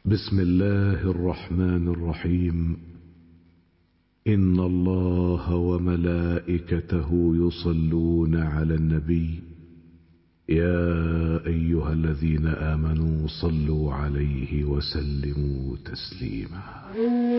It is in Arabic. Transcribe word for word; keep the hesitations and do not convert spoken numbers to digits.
بسم الله الرحمن الرحيم. إن الله وملائكته يصلون على النبي يا أيها الذين آمنوا صلوا عليه وسلموا تسليما.